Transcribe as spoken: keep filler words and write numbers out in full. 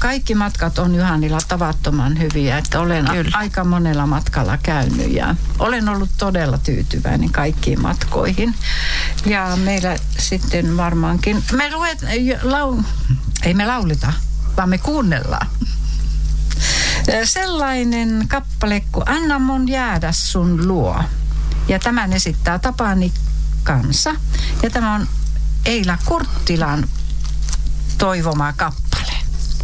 kaikki matkat on Juhanilla tavattoman hyviä, että olen a- aika monella matkalla käynyt ja olen ollut todella tyytyväinen kaikkiin matkoihin. Ja meillä sitten varmaankin, me luet, lau, ei me laulita, vaan me kuunnellaan. Sellainen kappale kuin Anna mun jäädä sun luo. Ja tämän esittää Tapani Kansa. Ja tämä on Eila Kurttilan toivoma kappale.